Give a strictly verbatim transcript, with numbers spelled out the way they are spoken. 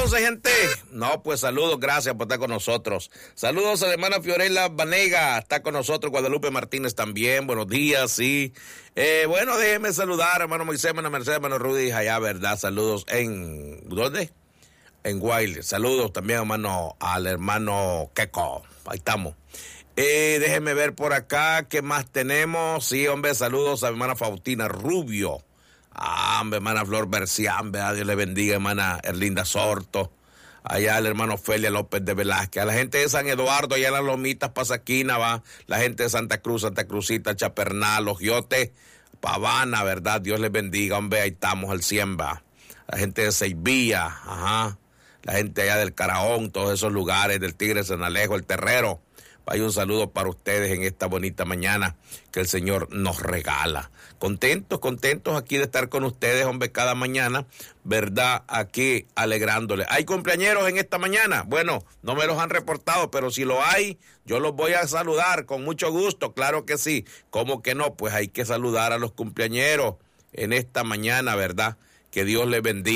entonces, gente. No, pues saludos, gracias por estar con nosotros. Saludos a la hermana Fiorella Banega, está con nosotros. Guadalupe Martínez también, buenos días, sí. Eh, bueno, déjenme saludar, hermano Moisés, hermano Mercedes, hermano Rudy, allá, ¿verdad? Saludos en... ¿Dónde? En Wilde. Saludos también, hermano, al hermano Keko. Ahí estamos. Eh, déjenme ver por acá, ¿qué más tenemos? Sí, hombre, saludos a mi hermana Faustina Rubio. Ah, hombre, hermana Flor Bercián, Dios le bendiga, hermana Erlinda Sorto. Allá el hermano Felia López de Velázquez. A la gente de San Eduardo, allá en las Lomitas, Pasaquina, va. La gente de Santa Cruz, Santa Cruzita, Chapernal, Los Giotes, Pavana, ¿verdad? Dios les bendiga, hombre, ahí estamos al cien, va. La gente de Seivía, ajá. La gente allá del Caraón, todos esos lugares, del Tigre, San Alejo, el Terrero. Hay un saludo para ustedes en esta bonita mañana que el Señor nos regala. Contentos, contentos aquí de estar con ustedes, hombre, cada mañana, ¿verdad? Aquí alegrándole. ¿Hay cumpleañeros en esta mañana? Bueno, no me los han reportado, pero si lo hay, yo los voy a saludar con mucho gusto, claro que sí. ¿Cómo que no? Pues hay que saludar a los cumpleañeros en esta mañana, ¿verdad? Que Dios les bendiga.